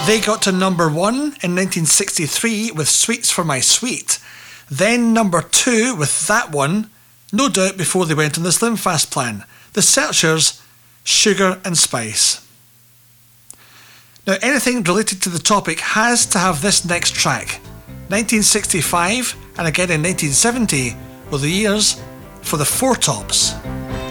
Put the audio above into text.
They got to number 1 in 1963 with Sweets for My Sweet. Then number 2 with that one, no doubt before they went on the Slim Fast plan. The Searchers, Sugar and Spice. Now anything related to the topic has to have this next track. 1965 and again in 1970 were the years for the Four Tops.